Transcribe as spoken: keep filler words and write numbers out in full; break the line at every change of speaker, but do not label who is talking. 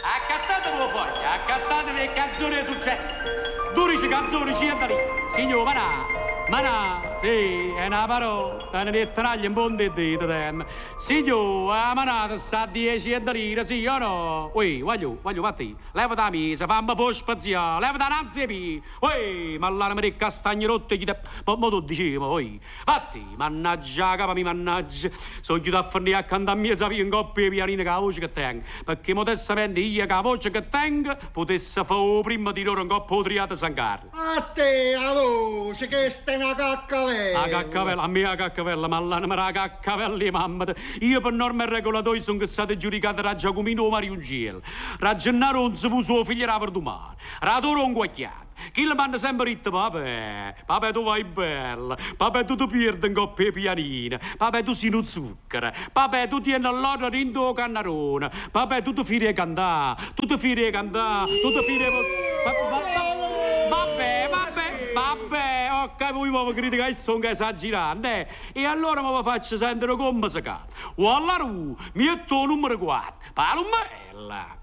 Accattate voi foglia, accattate le canzoni di successo. Dodici canzoni ci andano. Signor Manà. Manà, sì, è una parola, è una letteraglia in buon di dito, signor, la manata sa dieci e da lire, sì o no? Ui, voglio, voglio, fatti, leva da misa, fammi fuori spaziale, leva da nanzi pi, ui, ma l'anima di castagni rotti, chi te, ma tu dicevo, ui, fatti, mannaggia, capa mi mannaggia, sono chiuso a fornire accanto a mia sapia in coppia pianina che la voce che tengo, perché modestamente io che la voce che tengo, potesse fare prima di loro un coppo triata San Carlo.
A te, la voce, che stai una caccavella.
La caccavella, a me la caccavella, ma l'anima la caccavella, mamma. Io per norme regolatori sono state giudicate da Giacomino Mariungel. Da Gennaro non si fu suo figlio era domani. Radoro un guacchiato. Chi le manda sempre detto, papà, papà tu vai bella, papà tu ti perdi in coppia pianina, papà tu sei un zucchero, papà tu tieni l'ora rindo o cannarone, papà tu ti firi a cantare, tu ti firi a cantare, tu ti firi a... Vabbè, vabbè, vabbè, ho capito, mi critica che sono esagerando, eh? E allora mi faccio sentire come si canta. O allora, mi metto il numero quattro, palumella.